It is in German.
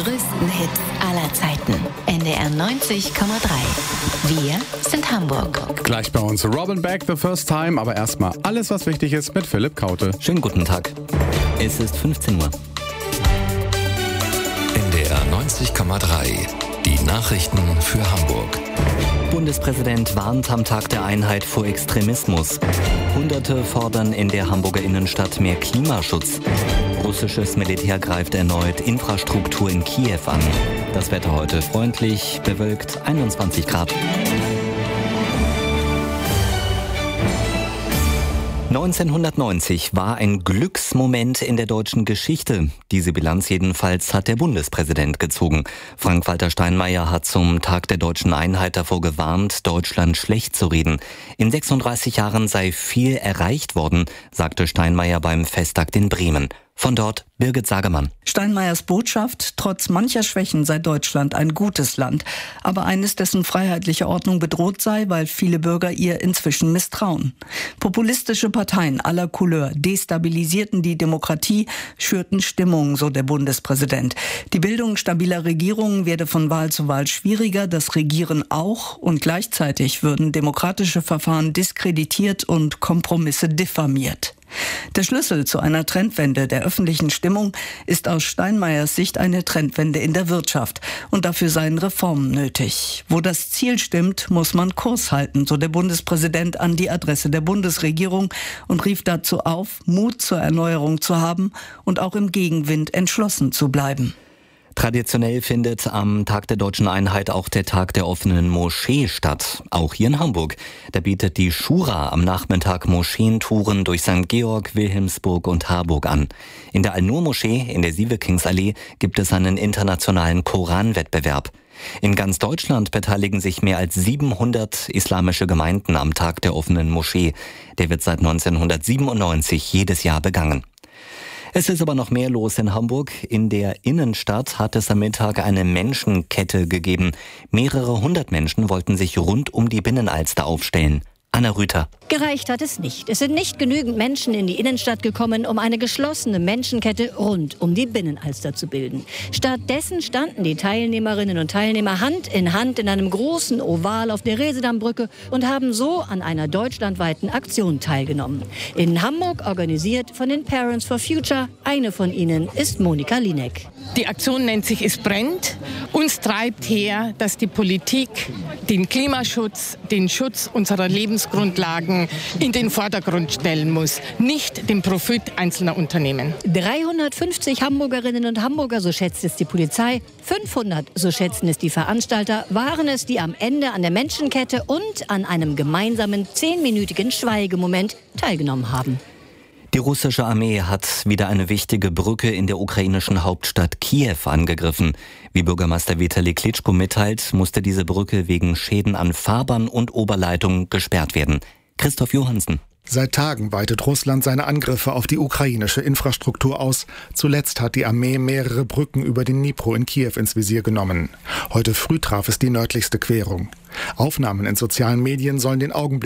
größten Hits aller Zeiten. NDR 90,3. Wir sind Hamburg. Gleich bei uns Robin Beck, The First Time, aber erstmal alles, was wichtig ist mit Philipp Kaute. Schönen guten Tag. Es ist 15 Uhr. NDR 90,3. Die Nachrichten für Hamburg. Bundespräsident warnt am Tag der Einheit vor Extremismus. Hunderte fordern in der Hamburger Innenstadt mehr Klimaschutz. Russisches Militär greift erneut Infrastruktur in Kiew an. Das Wetter heute freundlich, bewölkt, 21 Grad. 1990 war ein Glücksmoment in der deutschen Geschichte. Diese Bilanz jedenfalls hat der Bundespräsident gezogen. Frank-Walter Steinmeier hat zum Tag der deutschen Einheit davor gewarnt, Deutschland schlecht zu reden. In 36 Jahren sei viel erreicht worden, sagte Steinmeier beim Festtag in Bremen. Von dort Birgit Sagemann. Steinmeiers Botschaft: Trotz mancher Schwächen sei Deutschland ein gutes Land. Aber eines, dessen freiheitliche Ordnung bedroht sei, weil viele Bürger ihr inzwischen misstrauen. Populistische Parteien aller Couleur destabilisierten die Demokratie, schürten Stimmung, so der Bundespräsident. Die Bildung stabiler Regierungen werde von Wahl zu Wahl schwieriger, das Regieren auch. Und gleichzeitig würden demokratische Verfahren diskreditiert und Kompromisse diffamiert. Der Schlüssel zu einer Trendwende der öffentlichen Stimmung ist aus Steinmeiers Sicht eine Trendwende in der Wirtschaft. Und dafür seien Reformen nötig. Wo das Ziel stimmt, muss man Kurs halten, so der Bundespräsident an die Adresse der Bundesregierung und rief dazu auf, Mut zur Erneuerung zu haben und auch im Gegenwind entschlossen zu bleiben. Traditionell findet am Tag der deutschen Einheit auch der Tag der offenen Moschee statt. Auch hier in Hamburg. Da bietet die Schura am Nachmittag Moscheentouren durch St. Georg, Wilhelmsburg und Harburg an. In der Al-Nur-Moschee in der Sievekingsallee gibt es einen internationalen Koranwettbewerb. In ganz Deutschland beteiligen sich mehr als 700 islamische Gemeinden am Tag der offenen Moschee. Der wird seit 1997 jedes Jahr begangen. Es ist aber noch mehr los in Hamburg. In der Innenstadt hat es am Mittag eine Menschenkette gegeben. Mehrere hundert Menschen wollten sich rund um die Binnenalster aufstellen. Anna Rüther. Gereicht hat es nicht. Es sind nicht genügend Menschen in die Innenstadt gekommen, um eine geschlossene Menschenkette rund um die Binnenalster zu bilden. Stattdessen standen die Teilnehmerinnen und Teilnehmer Hand in einem großen Oval auf der Resedambrücke und haben so an einer deutschlandweiten Aktion teilgenommen. In Hamburg organisiert von den Parents for Future. Eine von ihnen ist Monika Lieneck. Die Aktion nennt sich Es brennt. Uns treibt her, dass die Politik den Klimaschutz, den Schutz unserer Lebensgrundlagen in den Vordergrund stellen muss, nicht den Profit einzelner Unternehmen. 350 Hamburgerinnen und Hamburger, so schätzt es die Polizei, 500, so schätzen es die Veranstalter, waren es, die am Ende an der Menschenkette und an einem gemeinsamen 10-minütigen Schweigemoment teilgenommen haben. Die russische Armee hat wieder eine wichtige Brücke in der ukrainischen Hauptstadt Kiew angegriffen. Wie Bürgermeister Vitali Klitschko mitteilt, musste diese Brücke wegen Schäden an Fahrbahn und Oberleitung gesperrt werden. Christoph Johansen. Seit Tagen weitet Russland seine Angriffe auf die ukrainische Infrastruktur aus. Zuletzt hat die Armee mehrere Brücken über den Dnipro in Kiew ins Visier genommen. Heute früh traf es die nördlichste Querung. Aufnahmen in sozialen Medien sollen den Augenblick